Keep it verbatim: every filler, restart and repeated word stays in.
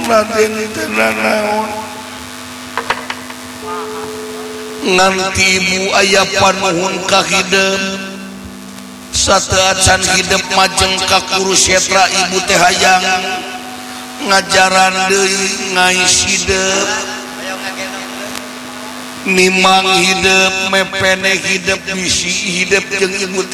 Raden teu naon nganti ibu aya panuhun ka hideum sateuacan hidup majeng ka kurus setra ibu teh hayang ngajaran deui ngais hidup nimang hidup mepene hidup bisi hidup jeung ibu